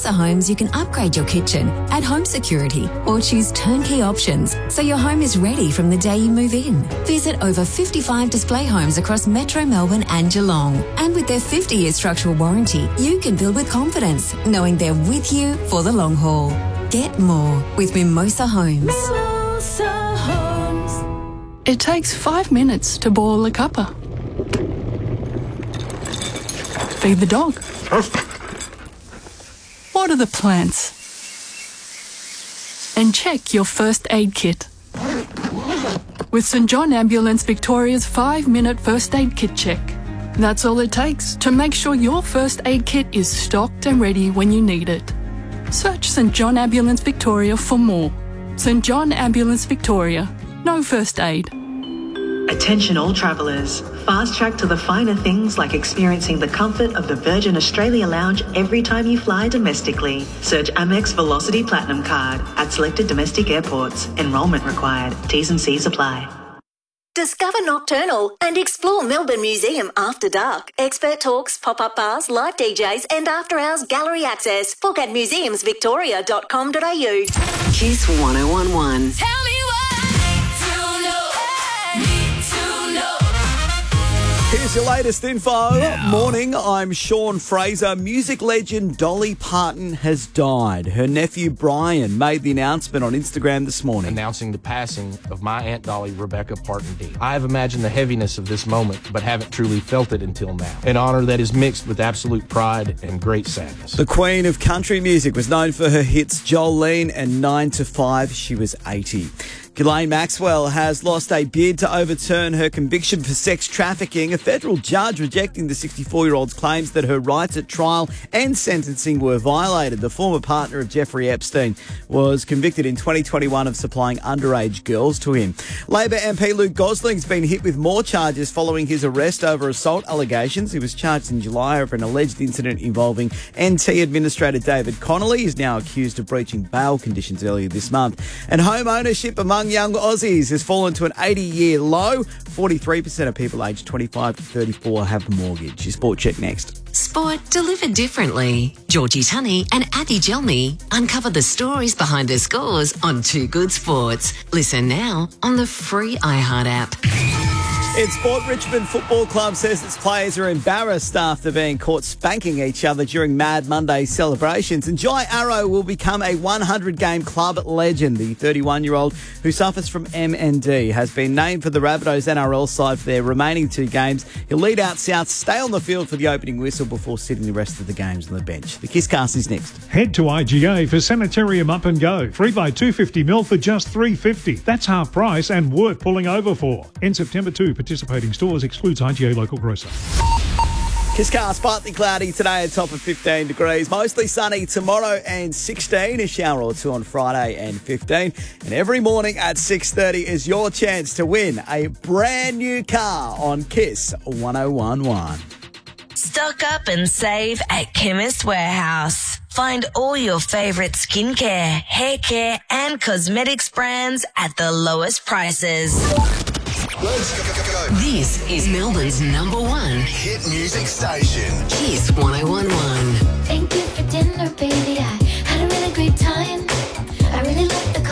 Mimosa Homes, you can upgrade your kitchen, add home security, or choose turnkey options so your home is ready from the day you move in. Visit over 55 display homes across Metro Melbourne and Geelong. And with their 50-year structural warranty, you can build with confidence, knowing they're with you for the long haul. Get more with Mimosa Homes. Mimosa Homes. It takes 5 minutes to boil a cuppa. Feed the dog. Water the plants. And check your first aid kit. With St John Ambulance Victoria's 5-minute first aid kit check. That's all it takes to make sure your first aid kit is stocked and ready when you need it. Search St John Ambulance Victoria for more. St John Ambulance Victoria. No first aid. Attention all travellers. Fast track to the finer things like experiencing the comfort of the Virgin Australia Lounge every time you fly domestically. Search Amex Velocity Platinum Card at selected domestic airports. Enrolment required. T's and C's apply. Discover Nocturnal and explore Melbourne Museum after dark. Expert talks, pop-up bars, live DJs and after-hours gallery access. Book at museumsvictoria.com.au. Kiss 1011. Tell me Here's your latest info. Morning, I'm Sean Fraser. Music legend Dolly Parton has died. Her nephew Brian made the announcement on Instagram this morning. Announcing the passing of my Aunt Dolly, Rebecca Parton Dean. I have imagined the heaviness of this moment, but haven't truly felt it until now. An honor that is mixed with absolute pride and great sadness. The Queen of Country Music was known for her hits Jolene and 9 to 5. She was 80. Ghislaine Maxwell has lost a bid to overturn her conviction for sex trafficking. A federal judge rejecting the 64-year-old's claims that her rights at trial and sentencing were violated. The former partner of Jeffrey Epstein was convicted in 2021 of supplying underage girls to him. Labor MP Luke Gosling's been hit with more charges following his arrest over assault allegations. He was charged in July over an alleged incident involving NT Administrator David Connolly. He's now accused of breaching bail conditions earlier this month. And home ownership among young Aussies has fallen to an 80-year low. 43% of people aged 25 to 34 have a mortgage. Your Sport Check next. Sport delivered differently. Georgie Tunney and Addy Gelmi uncover the stories behind the scores on Too Good Sports. Listen now on the free iHeart app. In sport, Richmond Football Club says its players are embarrassed after being caught spanking each other during Mad Monday celebrations. And Jai Arrow will become a 100-game club legend. The 31-year-old who suffers from MND has been named for the Rabbitohs NRL side for their remaining 2 games. He'll lead out South, stay on the field for the opening whistle before sitting the rest of the games on the bench. The Kisscast is next. Head to IGA for Sanitarium Up and Go. 3x 250ml for just $3.50. That's half price and worth pulling over for. In September 2, participating stores excludes IGA local grocer. Kisscast, partly cloudy today, a top of 15 degrees. Mostly sunny tomorrow and 16. A shower or two on Friday and 15. And every morning at 6:30 is your chance to win a brand new car on Kiss 1011. Stock up and save at Chemist Warehouse. Find all your favourite skincare, hair care and cosmetics brands at the lowest prices. Let's go. This is Melbourne's #1 Hit music station. Kiss 1011. Thank you for dinner, baby. I had a really great time. I really like the